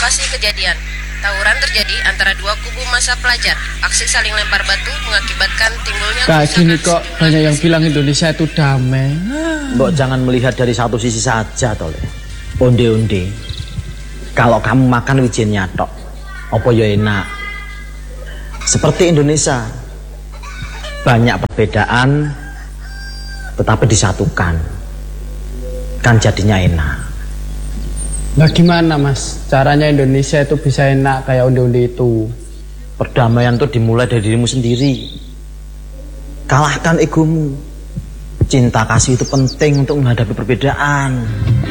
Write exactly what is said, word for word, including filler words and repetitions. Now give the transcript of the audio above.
lokasi kejadian, tawuran terjadi antara dua kubu massa pelajar. Aksi saling lempar batu mengakibatkan timbulnya Kayak gini kok banyak yang bilang Indonesia itu damai. Mbok jangan melihat dari satu sisi saja toh. Onde-onde. Kalau kamu makan wijennya tok, apa ya enak. Seperti Indonesia. Banyak perbedaan tetapi disatukan. Kan jadinya enak. Bagaimana mas caranya Indonesia itu bisa enak kayak onde-onde itu? Perdamaian itu dimulai dari dirimu sendiri. Kalahkan egomu. Cinta kasih itu penting untuk menghadapi perbedaan.